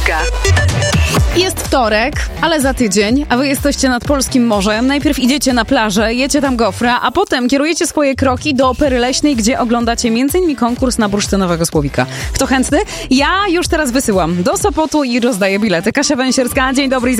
Sierska. Jest wtorek, ale za tydzień, a wy jesteście nad polskim morzem. Najpierw idziecie na plażę, jecie tam gofra, a potem kierujecie swoje kroki do Opery Leśnej, gdzie oglądacie m.in. konkurs na bursztynowego słowika. Kto chętny? Ja już teraz wysyłam do Sopotu i rozdaję bilety. Kasia Węsierska, dzień dobry.